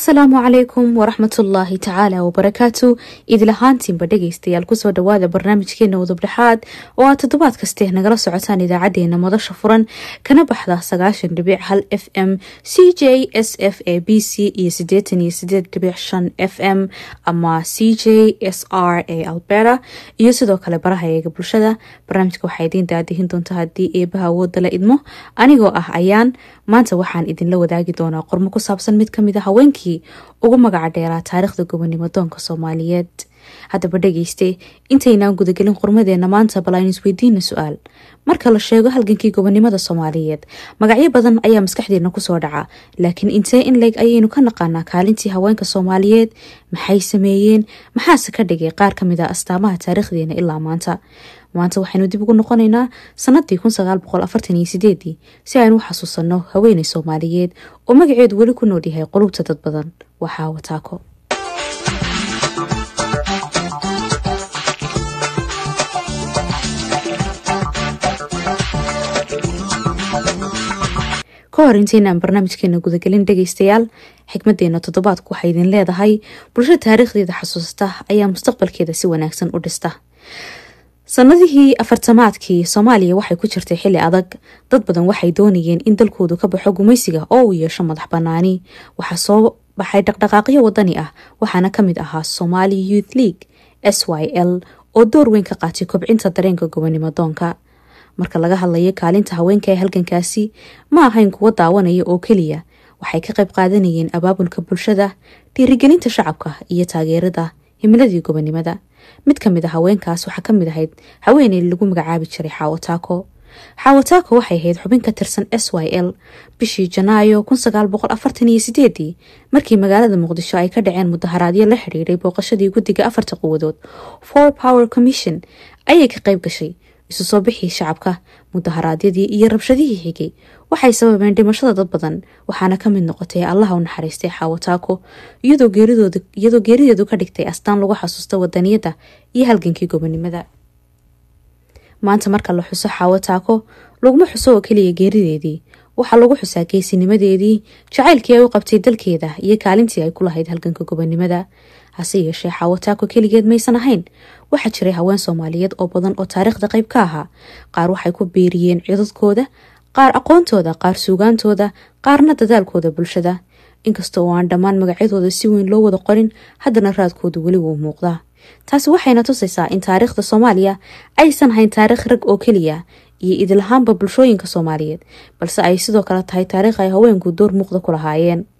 السلام عليكم ورحمة الله تعالى وبركاته. إذا لهانتين بدقيستيال كسو دوادا برنامجكينا وضبلحاد وتضبات كستيه نقرأ سعوتان إذا عدينا مضى شفرا كنبحضة سقاشن ربيع هال FM CJSFABC يسديد ربيع شان FM أما CJSRA البيرا يسدو كالبراها يقبل شدا برنامجك وحيدين داديهن دونتهادي إيبها ودلا إدمو أنيقو أيان maanta waxaan idin la wadaagi doonaa qormo ku saabsan mid kamid ah haweenkii ugu magaca dheeraa taariikhda gobonimo doonka Soomaaliyeed. Haddaba dhageyste intaynaan gudagelin qormadeena maanta bal aynu isweydiino su'aal. Marka la sheego halgankii gobonimada Soomaaliyeed, magacyo badan ayaa maskaxdeena ku soo dhaca, laakiin intee in leeg ayaynu ka naqaanaa kaalintii haweenka Soomaaliyeed, maxay sameeyeen, maxaase ka dhigay qaar kamid ah astaamaha taariikhdeena ilaa maanta. maanta waxaynu dib ugu noqonaynaa sanadii 1948 si aynu u xasuusano haweeney Soomaaliyeed oo magaceedu weli ku nool yahay qulubta dad badan. Waxaa wataako intaynaan barnaamijkeena gudagelin dhageystayaal, xikmadeena toddobaadku waxay idin leedahay bulsho taariikhdeeda xasuusta ayaa mustaqbalkeeda si wanaagsan u dhista. sanadihii afartamaadkii Soomaaliya waxay ku jirtay xilli adag. dad badan waxay doonayeen in dalkoodu ka baxo gumaysiga oo uu yeesho madax banaani. waxaa soo baxay dhaqdhaqaaqyo wadani ah, waxaana kamid ahaa Somali Youth League SYL oo door weyn ka qaatay kobcinta dareenka gobonimo doonka. marka laga hadlayo kaalinta haweenka ee halgankaasi, ma ahayn kuwa daawanaya oo keliya, waxay ka qayb qaadanayeen abaabulka bulshada, dhiirigelinta shacabka iyo taageerada himiladii gobonimada. mid kamid ah haweenkaas waxaa kamid ahayd haweeney lagu magacaabi jiray Xaawo Taako. Xaawo Taako waxay ahayd xubin ka tirsan SYL bishii Janaayo 1948 markii magaalada Muqdisho ay ka dhaceen mudaharaadyo la xiriiray booqashadii guddiga afarta quwadood Four Power Commission ayay ka qayb gashay. isu soo bixii shacabka, mudaharaadyadii iyo rabshadihii xigay waxay sababeen dhimashada dad badan, waxaana ka mid noqotay Allah u naxariistay Xaawo Taako iyadoo geerideedu ka dhigtay astaan lagu xasuusto wadaniyada iyo halgankii gobonimada. maanta marka la xuso Xaawo Taako, laguma xuso oo kaliya geerideedii, waxaa lagu xusaa geesinimadeedii, jacaylkii ay u qabtay dalkeeda iyo kaalintii ay ku lahayd halganka gobonimada. hase yeeshee Xaawo Taako keligeed maysan ahayn. waxaa jiray haween Soomaaliyeed oo badan oo taariikhda qayb ka ahaa. qaar waxay ku beeriyeen codadkooda, qaar aqoontooda, qaar suugaantooda, qaarna dadaalkooda bulshada. inkastoo aan dhammaan magacyadooda si weyn loo wada qorin, haddana raadkoodu weli wuu muuqdaa. taasi waxayna tusaysaa in taariikhda Soomaaliya aysan hayn taariikh rag oo keliya iyo idil ahaanba bulshooyinka Soomaaliyeed, balse ay sidoo kale tahay taariikh ay haweenku door muuqda ku lahaayeen.